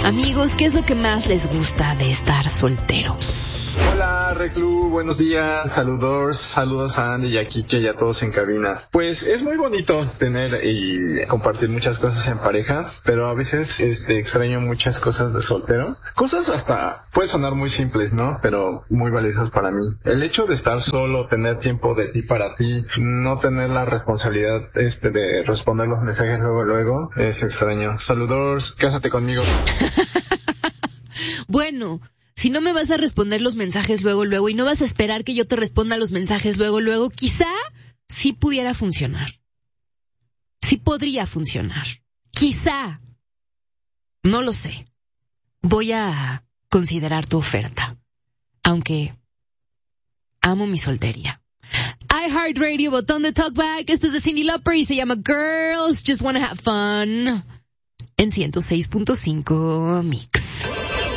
Amigos, ¿qué es lo que más les gusta de estar solteros? Hola, Reclu, buenos días, saludos a Andy y a Kike y a todos en cabina. Pues es muy bonito tener y compartir muchas cosas en pareja, pero a veces extraño muchas cosas de soltero. Cosas hasta, puede sonar muy simples, ¿no? Pero muy valiosas para mí. El hecho de estar solo, tener tiempo de ti para ti, no tener la responsabilidad de responder los mensajes luego, eso extraño. Saludos, cásate conmigo. Bueno, si no me vas a responder los mensajes luego y no vas a esperar que yo te responda los mensajes luego, quizá sí pudiera funcionar. Sí podría funcionar. Quizá. No lo sé. Voy a considerar tu oferta. Aunque amo mi soltería. iHeartRadio, botón de talkback. Esto es de Cyndi Lauper y se llama Girls Just Wanna Have Fun. En 106.5 Mix.